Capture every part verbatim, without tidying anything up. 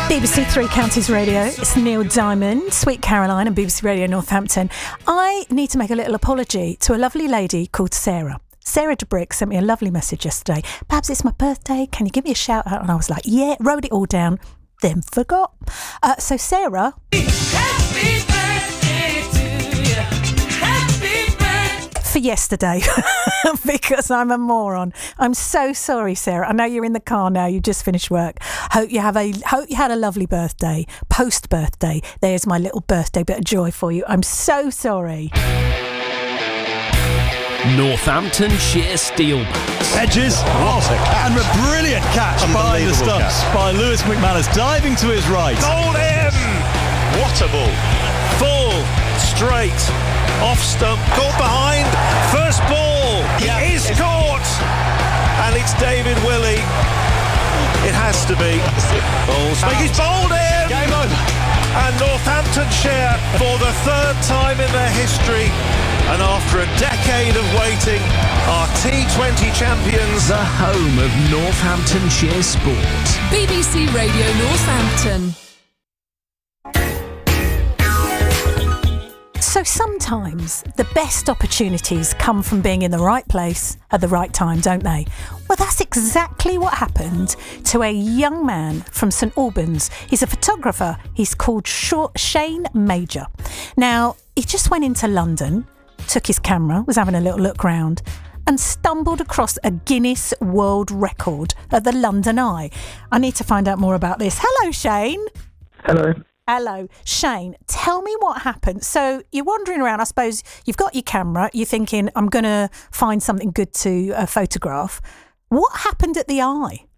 B B C Three Counties Radio. It's Neil Diamond, Sweet Caroline, and B B C Radio Northampton. I need to make a little apology to a lovely lady called Sarah. Sarah DeBrick sent me a lovely message yesterday. Babs, it's my birthday. Can you give me a shout out? And I was like, yeah, wrote it all down, then forgot. Uh, so Sarah... Happy birthday to you. Happy birthday. For yesterday, because I'm a moron. I'm so sorry, Sarah. I know you're in the car now. You just finished work. Hope you have a hope you had a lovely birthday. Post birthday. There's my little birthday bit of joy for you. I'm so sorry. Northamptonshire Steelbacks. Hedges, what a catch. And a brilliant catch by the stumps catch. by Lewis McManus, diving to his right. Hold him! What a ball. Full, straight, off stump, caught behind, first ball, yeah. is caught! And it's David Willey. It has to be. Balls, he's bowled him! Game over. And Northamptonshire, for the third time in their history, and after a decade of waiting, are T twenty champions. The home of Northamptonshire sport. B B C Radio Northampton. So sometimes the best opportunities come from being in the right place at the right time, don't they? Well, that's exactly what happened to a young man from St Albans. He's a photographer. He's called Shane Major. Now, he just went into London, took his camera, was having a little look round, and stumbled across a Guinness World Record at the London Eye. I need to find out more about this. Hello, Shane. Hello. Hello. Shane, tell me what happened. So you're wandering around, I suppose you've got your camera, you're thinking, I'm going to find something good to uh, photograph. What happened at the Eye?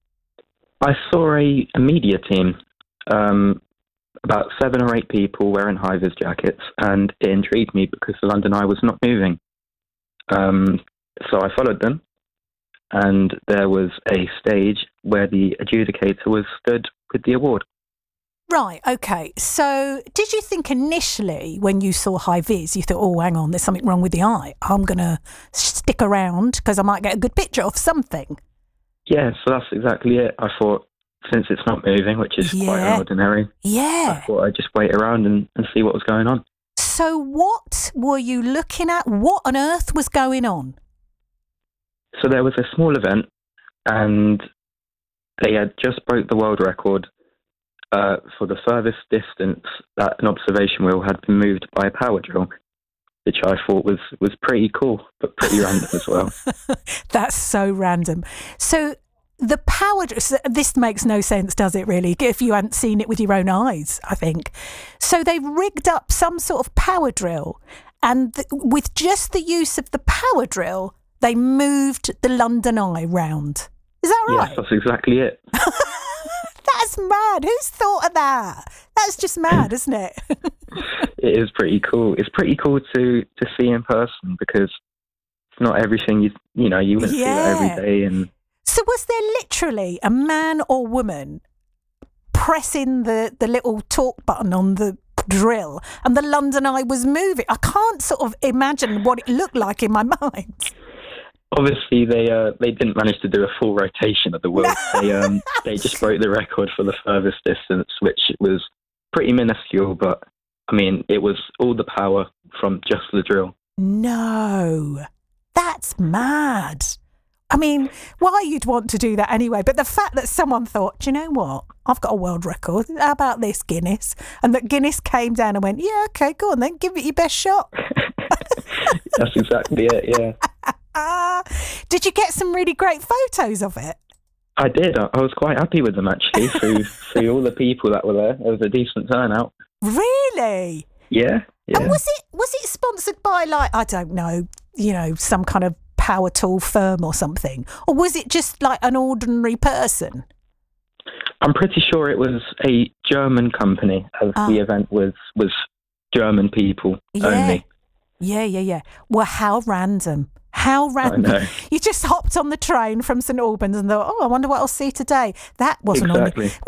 I saw a, a media team, um, about seven or eight people wearing high-vis jackets, and it intrigued me because the London Eye was not moving. Um, so I followed them, and there was a stage where the adjudicator was stood with the award. Right, okay. So did you think initially when you saw high-vis, you thought, oh, hang on, there's something wrong with the eye. I'm going to stick around because I might get a good picture of something. Yeah, so that's exactly it. I thought, since it's not moving, which is yeah. quite ordinary, yeah. I thought I'd just wait around and, and see what was going on. So what were you looking at? What on earth was going on? So there was a small event, and they had just broke the world record uh, for the furthest distance that an observation wheel had been moved by a power drill, which I thought was, was pretty cool, but pretty random as well. That's so random. So the power, this makes no sense, does it really, if you hadn't seen it with your own eyes, I think. So they've rigged up some sort of power drill, and th- with just the use of the power drill, they moved the London Eye round. Is that right? Yes, that's exactly it. That's mad. Who's thought of that? That's just mad, isn't it? It is pretty cool. It's pretty cool to, to see in person, because it's not everything you you know you wouldn't yeah. see it every day. And so was there literally a man or woman pressing the, the little talk button on the drill and the London Eye was moving? I can't sort of imagine what it looked like in my mind. Obviously, they uh, they didn't manage to do a full rotation of the wheel. they um they just broke the record for the furthest distance, which was pretty minuscule, but I mean, it was all the power from just the drill. No, that's mad. I mean, why you'd want to do that anyway? But the fact that someone thought, do you know what? I've got a world record. How about this, Guinness? And that Guinness came down and went, yeah, okay, go on then, give it your best shot. That's exactly it, yeah. Uh, did you get some really great photos of it? I did. I, I was quite happy with them, actually, through, through all the people that were there. It was a decent turnout. Really? Yeah, yeah. And was it was it sponsored by, like, I don't know, you know, some kind of power tool firm or something? Or was it just like an ordinary person? I'm pretty sure it was a German company, as ah. the event was, was German people yeah. only. Yeah, yeah, yeah. Well, how random. How random. You just hopped on the train from St Albans and thought, oh, I wonder what I'll see today. That wasn't exactly. on the...